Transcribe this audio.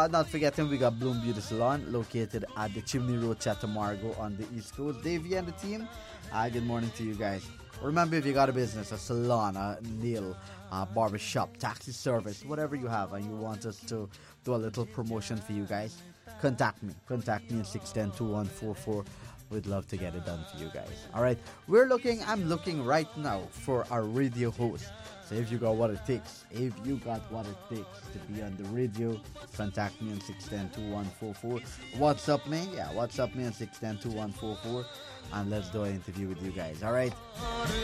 Not forgetting, we got Bloom Beauty Salon located at the Chimney Road, Chattamargo on the East Coast. Davey and the team, good morning to you guys. Remember, if you got a business, a salon, a nail, barber shop, taxi service, whatever you have, and you want us to do a little promotion for you guys, contact me. Contact me at 610-2144. We'd love to get it done for you guys. All right, I'm looking right now for a radio host. So if you got what it takes, to be on the radio, contact me on 610-2144. WhatsApp me on 610-2144, and let's do an interview with you guys. All right.